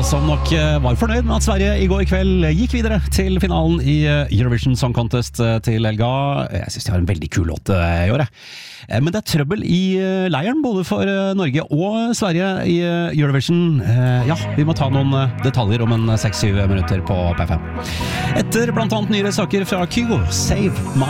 som nok var fornøyd med at Sverige i går kveld gikk videre til finalen i Eurovision Song Contest til helga. Jeg synes de har en veldig kul låt i år. Men det er trøbbel i leiren både for Norge og Sverige i Eurovision. Ja, vi må ta noen detaljer om en 6-7 minutter på P5. Etter blant annet nyere saker fra Kygo, Save My